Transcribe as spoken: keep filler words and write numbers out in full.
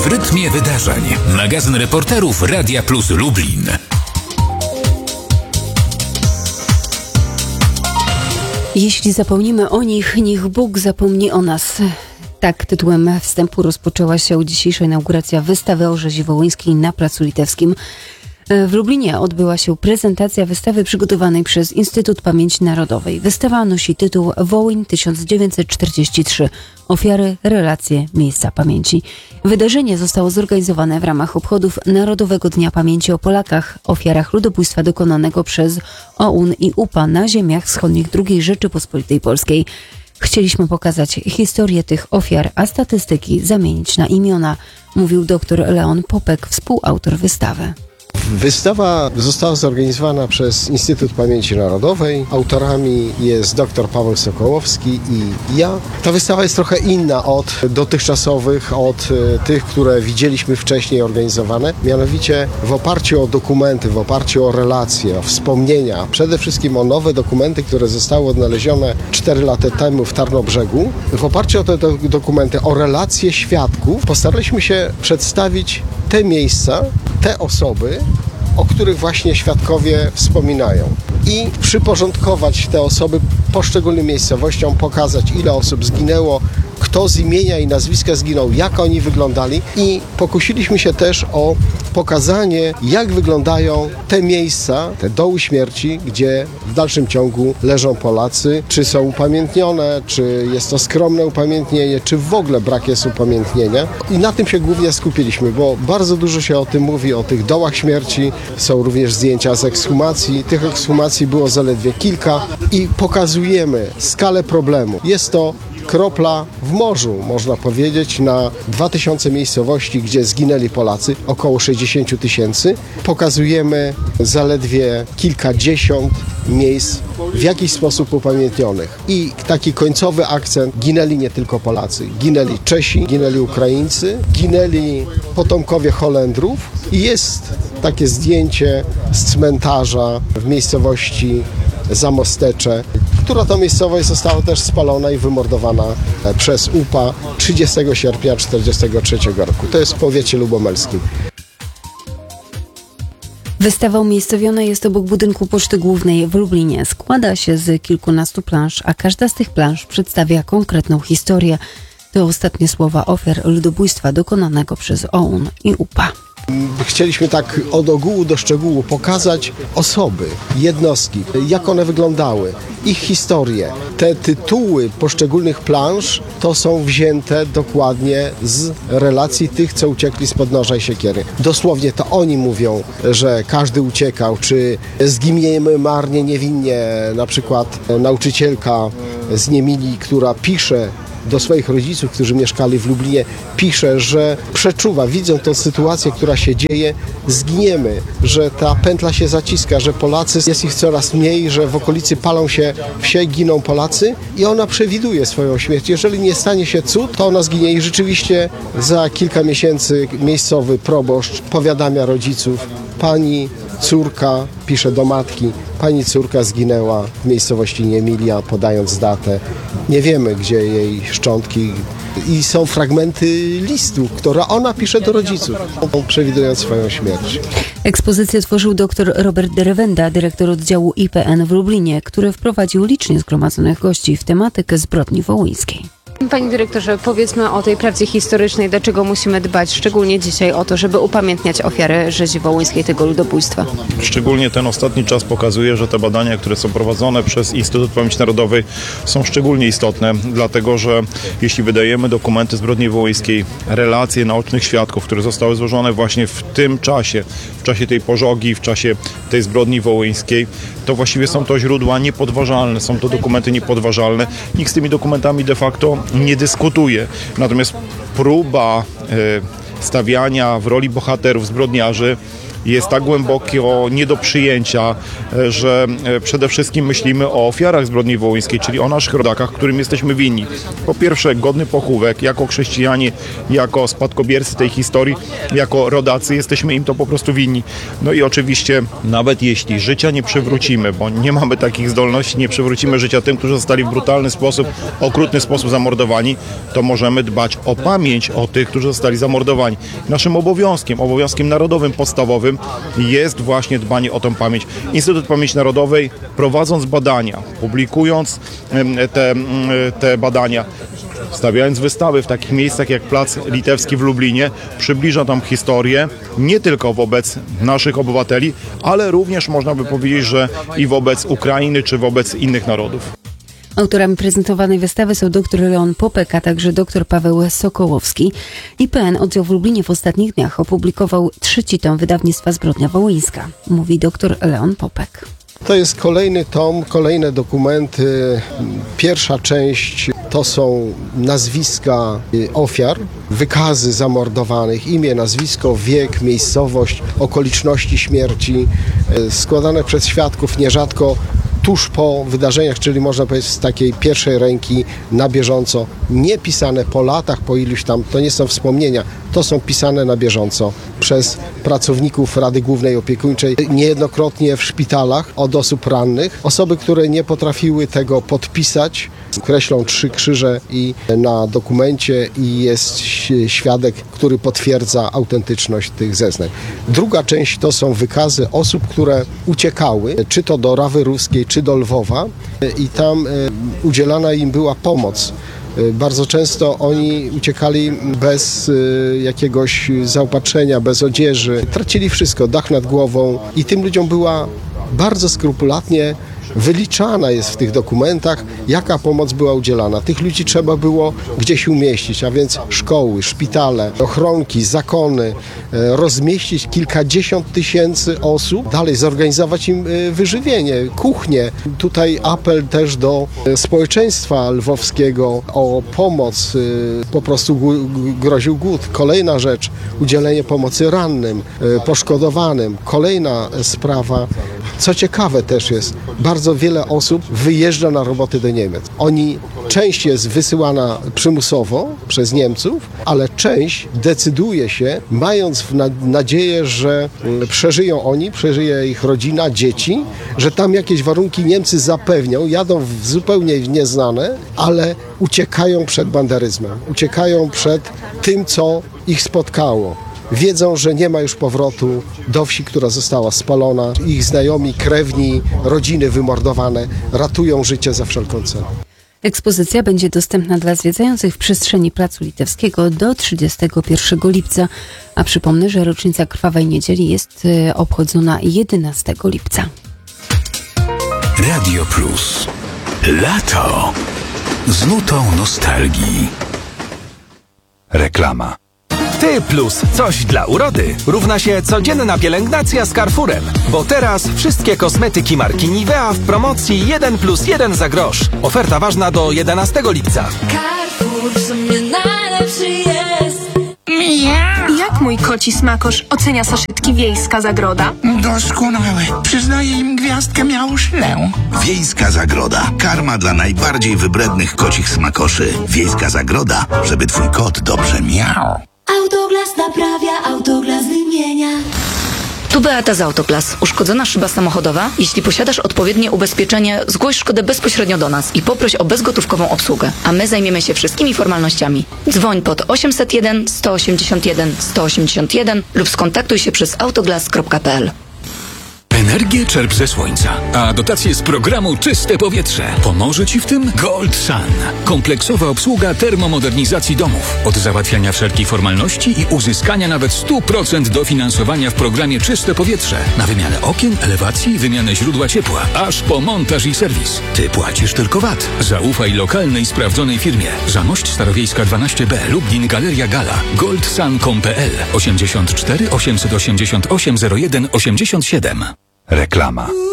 rytmie wydarzeń. Magazyn reporterów Radia Plus Lublin. Jeśli zapomnimy o nich, niech Bóg zapomni o nas. Tak tytułem wstępu rozpoczęła się dzisiejsza inauguracja wystawy o rzezi wołyńskiej na Placu Litewskim. W Lublinie odbyła się prezentacja wystawy przygotowanej przez Instytut Pamięci Narodowej. Wystawa nosi tytuł Wołyń tysiąc dziewięćset czterdzieści trzy. Ofiary, relacje, miejsca pamięci. Wydarzenie zostało zorganizowane w ramach obchodów Narodowego Dnia Pamięci o Polakach, ofiarach ludobójstwa dokonanego przez O U N i U P A na ziemiach wschodnich drugiej Rzeczypospolitej Polskiej. Chcieliśmy pokazać historię tych ofiar, a statystyki zamienić na imiona, mówił dr Leon Popek, współautor wystawy. Wystawa została zorganizowana przez Instytut Pamięci Narodowej. Autorami jest dr Paweł Sokołowski i ja. Ta wystawa jest trochę inna od dotychczasowych, od tych, które widzieliśmy wcześniej organizowane. Mianowicie w oparciu o dokumenty, w oparciu o relacje, o wspomnienia, przede wszystkim o nowe dokumenty, które zostały odnalezione cztery lata temu w Tarnobrzegu. W oparciu o te do- dokumenty, o relacje świadków postaraliśmy się przedstawić te miejsca, te osoby, o których właśnie świadkowie wspominają. I przyporządkować te osoby poszczególnym miejscowościom, pokazać, ile osób zginęło, kto z imienia i nazwiska zginął, jak oni wyglądali, i pokusiliśmy się też o pokazanie, jak wyglądają te miejsca, te doły śmierci, gdzie w dalszym ciągu leżą Polacy, czy są upamiętnione, czy jest to skromne upamiętnienie, czy w ogóle brak jest upamiętnienia. I na tym się głównie skupiliśmy, bo bardzo dużo się o tym mówi, o tych dołach śmierci. Są również zdjęcia z ekshumacji. Tych ekshumacji było zaledwie kilka i pokazujemy skalę problemu. Jest to kropla w morzu, można powiedzieć, na dwa tysiące miejscowości, gdzie zginęli Polacy, około sześćdziesiąt tysięcy. Pokazujemy zaledwie kilkadziesiąt miejsc w jakiś sposób upamiętnionych. I taki końcowy akcent: ginęli nie tylko Polacy. Ginęli Czesi, ginęli Ukraińcy, ginęli potomkowie Holendrów i jest takie zdjęcie z cmentarza w miejscowości Zamostecze, która to miejscowość została też spalona i wymordowana przez U P A trzydziestego sierpnia tysiąc dziewięćset czterdziestego trzeciego roku. To jest w powiecie lubomelskim. Wystawa umiejscowiona jest obok budynku Poczty Głównej w Lublinie. Składa się z kilkunastu plansz, a każda z tych plansz przedstawia konkretną historię. To ostatnie słowa ofiar ludobójstwa dokonanego przez O U N i U P A. Chcieliśmy tak od ogółu do szczegółu pokazać osoby, jednostki, jak one wyglądały, ich historię. Te tytuły poszczególnych plansz to są wzięte dokładnie z relacji tych, co uciekli z podnoża i siekiery. Dosłownie to oni mówią, że każdy uciekał, czy zginiemy marnie, niewinnie. Na przykład nauczycielka z Niemili, która pisze do swoich rodziców, którzy mieszkali w Lublinie, pisze, że przeczuwa, widzą tę sytuację, która się dzieje, zginiemy, że ta pętla się zaciska, że Polacy, jest ich coraz mniej, że w okolicy palą się wsie, giną Polacy, i ona przewiduje swoją śmierć. Jeżeli nie stanie się cud, to ona zginie. I rzeczywiście za kilka miesięcy miejscowy proboszcz powiadamia rodziców: pani córka, pisze do matki, pani córka zginęła w miejscowości Niemilia, podając datę. Nie wiemy, gdzie jej szczątki. I są fragmenty listu, które ona pisze do rodziców, przewidując swoją śmierć. Ekspozycję tworzył dr Robert Derewenda, dyrektor oddziału I P N w Lublinie, który wprowadził licznie zgromadzonych gości w tematykę zbrodni wołyńskiej. Panie dyrektorze, powiedzmy o tej prawdzie historycznej, dlaczego musimy dbać szczególnie dzisiaj o to, żeby upamiętniać ofiary rzezi wołyńskiej, tego ludobójstwa. Szczególnie ten ostatni czas pokazuje, że te badania, które są prowadzone przez Instytut Pamięci Narodowej, są szczególnie istotne, dlatego że jeśli wydajemy dokumenty zbrodni wołyńskiej, relacje naocznych świadków, które zostały złożone właśnie w tym czasie, w czasie tej pożogi, w czasie tej zbrodni wołyńskiej, to właściwie są to źródła niepodważalne, są to dokumenty niepodważalne. Nikt z tymi dokumentami de facto nie dyskutuje. Natomiast próba e, stawiania w roli bohaterów, zbrodniarzy jest tak głęboko nie do przyjęcia, że przede wszystkim myślimy o ofiarach zbrodni wołyńskiej, czyli o naszych rodakach, którym jesteśmy winni. Po pierwsze, godny pochówek, jako chrześcijanie, jako spadkobiercy tej historii, jako rodacy, jesteśmy im to po prostu winni. No i oczywiście, nawet jeśli życia nie przywrócimy, bo nie mamy takich zdolności, nie przywrócimy życia tym, którzy zostali w brutalny sposób, okrutny sposób zamordowani, to możemy dbać o pamięć o tych, którzy zostali zamordowani. Naszym obowiązkiem, obowiązkiem narodowym, podstawowym jest właśnie dbanie o tę pamięć. Instytut Pamięci Narodowej, prowadząc badania, publikując te, te badania, stawiając wystawy w takich miejscach jak Plac Litewski w Lublinie, przybliża tam historię nie tylko wobec naszych obywateli, ale również można by powiedzieć, że i wobec Ukrainy czy wobec innych narodów. Autorami prezentowanej wystawy są dr Leon Popek, a także dr Paweł Sokołowski. I P N Oddział w Lublinie w ostatnich dniach opublikował trzeci tom wydawnictwa Zbrodnia Wołyńska, mówi dr Leon Popek. To jest kolejny tom, kolejne dokumenty. Pierwsza część to są nazwiska ofiar, wykazy zamordowanych, imię, nazwisko, wiek, miejscowość, okoliczności śmierci, składane przez świadków nierzadko tuż po wydarzeniach, czyli można powiedzieć z takiej pierwszej ręki na bieżąco, nie pisane po latach, po iluś tam, to nie są wspomnienia, to są pisane na bieżąco przez pracowników Rady Głównej Opiekuńczej, niejednokrotnie w szpitalach od osób rannych. Osoby, które nie potrafiły tego podpisać, kreślą trzy krzyże i na dokumencie i jest świadek, który potwierdza autentyczność tych zeznań. Druga część to są wykazy osób, które uciekały, czy to do Rawy Ruskiej, czy do Lwowa i tam udzielana im była pomoc. Bardzo często oni uciekali bez jakiegoś zaopatrzenia, bez odzieży. Tracili wszystko, dach nad głową i tym ludziom była bardzo skrupulatnie wyliczana jest w tych dokumentach, jaka pomoc była udzielana. Tych ludzi trzeba było gdzieś umieścić, a więc szkoły, szpitale, ochronki, zakony, rozmieścić kilkadziesiąt tysięcy osób, dalej zorganizować im wyżywienie, kuchnię. Tutaj apel też do społeczeństwa lwowskiego o pomoc, po prostu groził głód. Kolejna rzecz, udzielenie pomocy rannym, poszkodowanym. Kolejna sprawa, co ciekawe też jest, bardzo wiele osób wyjeżdża na roboty do Niemiec. Oni, część jest wysyłana przymusowo przez Niemców, ale część decyduje się, mając nadzieję, że przeżyją oni, przeżyje ich rodzina, dzieci, że tam jakieś warunki Niemcy zapewnią, jadą w zupełnie nieznane, ale uciekają przed banderyzmem, uciekają przed tym, co ich spotkało. Wiedzą, że nie ma już powrotu do wsi, która została spalona. Ich znajomi, krewni, rodziny wymordowane ratują życie za wszelką cenę. Ekspozycja będzie dostępna dla zwiedzających w przestrzeni Placu Litewskiego do trzydziestego pierwszego lipca. A przypomnę, że rocznica Krwawej Niedzieli jest obchodzona jedenastego lipca. Radio Plus. Lato. Z nutą nostalgii. Reklama. Ty plus coś dla urody równa się codzienna pielęgnacja z Carrefourem. Bo teraz wszystkie kosmetyki marki Nivea w promocji jeden plus jeden za grosz. Oferta ważna do jedenastego lipca. Carrefour w sumie najlepszy jest. Miau. Jak mój koci smakosz ocenia saszytki Wiejska Zagroda? Doskonałe. Przyznaję im gwiazdkę miałuszlę. Wiejska Zagroda. Karma dla najbardziej wybrednych kocich smakoszy. Wiejska Zagroda, żeby twój kot dobrze miał. Autoglas naprawia, Autoglas wymienia. Tu Beata z Autoglas. Uszkodzona szyba samochodowa? Jeśli posiadasz odpowiednie ubezpieczenie, zgłoś szkodę bezpośrednio do nas i poproś o bezgotówkową obsługę, a my zajmiemy się wszystkimi formalnościami. Dzwoń pod osiemset jeden sto osiemdziesiąt jeden sto osiemdziesiąt jeden lub skontaktuj się przez autoglas kropka p l. Energię czerp ze słońca, a dotacje z programu Czyste Powietrze. Pomoże Ci w tym Gold Sun. Kompleksowa obsługa termomodernizacji domów. Od załatwiania wszelkich formalności i uzyskania nawet sto procent dofinansowania w programie Czyste Powietrze. Na wymianę okien, elewacji, wymianę źródła ciepła, aż po montaż i serwis. Ty płacisz tylko V A T. Zaufaj lokalnej, sprawdzonej firmie. Zamość Starowiejska dwanaście B, Lublin, Galeria Gala. goldsun kropka com kropka p l osiemdziesiąt cztery osiemset osiemdziesiąt osiem zero jeden osiemdziesiąt siedem. Reklama.